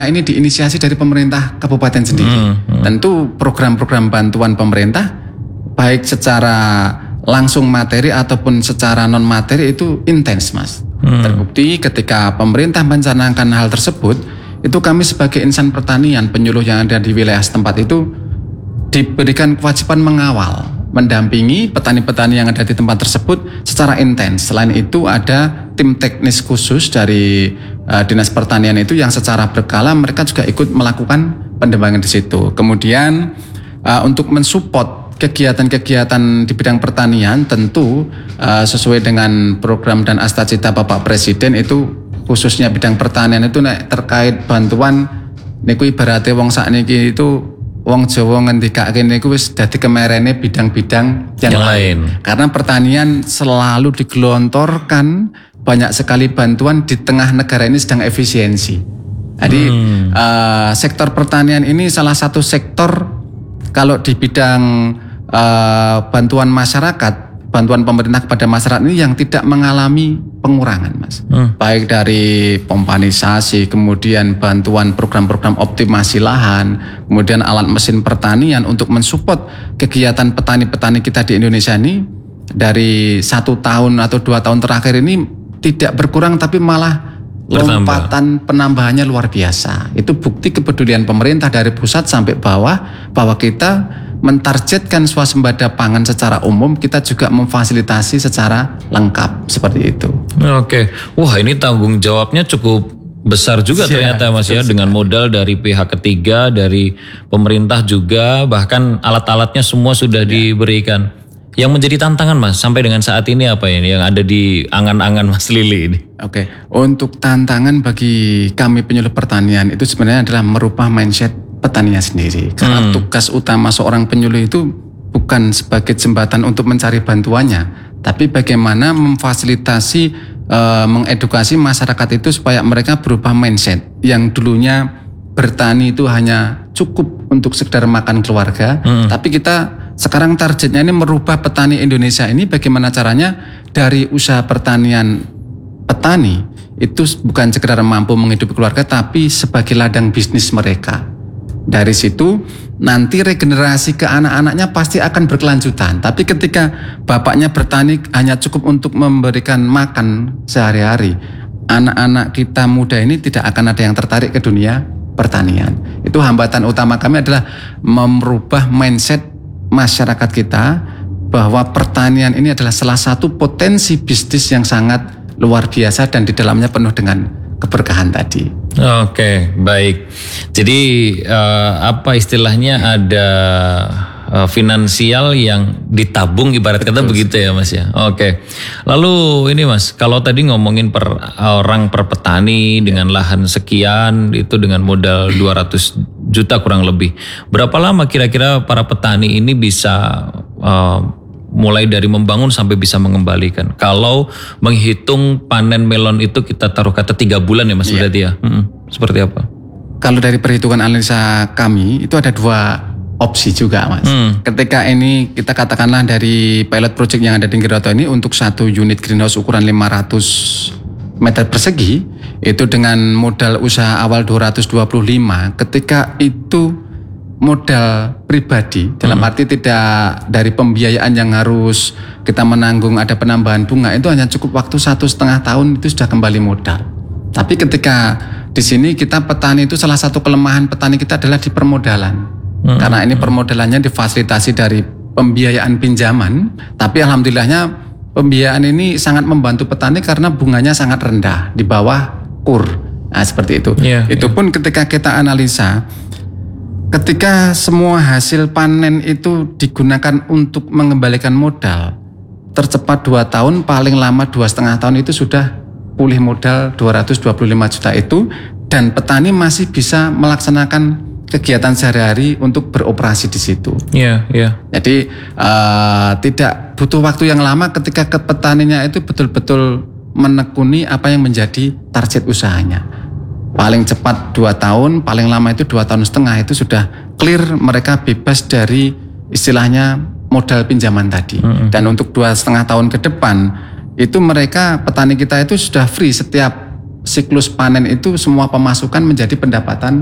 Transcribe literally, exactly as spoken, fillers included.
ini diinisiasi dari pemerintah kabupaten sendiri. Hmm, hmm. Tentu program-program bantuan pemerintah baik secara langsung materi ataupun secara non materi itu intens, Mas. Hmm. Terbukti ketika pemerintah mencanangkan hal tersebut, itu kami sebagai insan pertanian penyuluh yang ada di wilayah setempat itu diberikan kewajiban mengawal, mendampingi petani-petani yang ada di tempat tersebut secara intens. Selain itu ada tim teknis khusus dari uh, Dinas Pertanian itu yang secara berkala mereka juga ikut melakukan pendampingan di situ. Kemudian uh, untuk mensupport kegiatan-kegiatan di bidang pertanian tentu uh, sesuai dengan program dan asta-cita Bapak Presiden itu khususnya bidang pertanian itu nek terkait bantuan niku ibaratnya wong sakniki itu wong Jawa ngendikake niku wis dadi kemerene bidang-bidang yang, yang lain. Karena pertanian selalu digelontorkan banyak sekali bantuan di tengah negara ini sedang efisiensi. Jadi hmm. uh, sektor pertanian ini salah satu sektor kalau di bidang uh, bantuan masyarakat, bantuan pemerintah kepada masyarakat ini yang tidak mengalami pengurangan, Mas. Hmm. Baik dari pompanisasi, kemudian bantuan program-program optimasi lahan, kemudian alat mesin pertanian untuk mensupport kegiatan petani-petani kita di Indonesia ini dari satu tahun atau dua tahun terakhir ini tidak berkurang tapi malah bertambah. Lompatan penambahannya luar biasa. Itu bukti kepedulian pemerintah dari pusat sampai bawah bahwa kita mentargetkan swasembada pangan secara umum, kita juga memfasilitasi secara lengkap seperti itu. Oke, wah ini tanggung jawabnya cukup besar juga ya, ternyata Mas ya, dengan modal dari pihak ketiga, dari pemerintah juga, bahkan alat-alatnya semua sudah ya. diberikan. Yang menjadi tantangan Mas sampai dengan saat ini apa ini yang ada di angan-angan Mas Lili ini? Oke, untuk tantangan bagi kami penyuluh pertanian itu sebenarnya adalah merubah mindset petaninya sendiri. Karena hmm. tugas utama seorang penyuluh itu bukan sebagai jembatan untuk mencari bantuannya, tapi bagaimana memfasilitasi, e, mengedukasi masyarakat itu supaya mereka berubah mindset yang dulunya bertani itu hanya cukup untuk sekedar makan keluarga, hmm. tapi kita sekarang targetnya ini merubah petani Indonesia ini bagaimana caranya dari usaha pertanian petani itu bukan sekedar mampu menghidupi keluarga tapi sebagai ladang bisnis mereka. Dari situ nanti regenerasi ke anak-anaknya pasti akan berkelanjutan. Tapi ketika bapaknya bertani hanya cukup untuk memberikan makan sehari-hari, anak-anak kita muda ini tidak akan ada yang tertarik ke dunia pertanian. Itu hambatan utama kami adalah merubah mindset masyarakat kita bahwa pertanian ini adalah salah satu potensi bisnis yang sangat luar biasa dan di dalamnya penuh dengan keberkahan tadi. Oke, baik. Jadi uh, apa istilahnya ada uh, finansial yang ditabung ibarat kata begitu ya Mas ya. Oke. Lalu ini Mas, kalau tadi ngomongin per orang per petani dengan lahan sekian itu dengan modal dua ratus juta kurang lebih. Berapa lama kira-kira para petani ini bisa uh, mulai dari membangun sampai bisa mengembalikan? Kalau menghitung panen melon itu kita taruh kata tiga bulan ya Mas, berarti ya? Hmm, seperti apa? Kalau dari perhitungan analisa kami itu ada dua opsi juga Mas. Hmm. Ketika ini kita katakanlah dari pilot project yang ada di Ngeroto ini untuk satu unit greenhouse ukuran lima ratus meter persegi itu dengan modal usaha awal dua ratus dua puluh lima, ketika itu modal pribadi, dalam arti tidak dari pembiayaan yang harus kita menanggung ada penambahan bunga, itu hanya cukup waktu satu setengah tahun itu sudah kembali modal. Tapi ketika di sini kita petani itu salah satu kelemahan petani kita adalah di permodalan, hmm. karena ini permodalannya difasilitasi dari pembiayaan pinjaman, tapi alhamdulillahnya pembiayaan ini sangat membantu petani karena bunganya sangat rendah di bawah kur. Nah seperti itu. Yeah, itu yeah. pun ketika kita analisa, ketika semua hasil panen itu digunakan untuk mengembalikan modal, tercepat dua tahun, paling lama dua setengah tahun itu sudah pulih modal dua ratus dua puluh lima juta itu, dan petani masih bisa melaksanakan kegiatan sehari-hari untuk beroperasi di situ. Iya, yeah, iya. Yeah. Jadi uh, tidak butuh waktu yang lama ketika ke petaninya itu betul-betul menekuni apa yang menjadi target usahanya. Paling cepat dua tahun, paling lama itu dua tahun setengah itu sudah clear, mereka bebas dari istilahnya modal pinjaman tadi. Mm-hmm. Dan untuk dua setengah tahun ke depan itu mereka petani kita itu sudah free, setiap siklus panen itu semua pemasukan menjadi pendapatan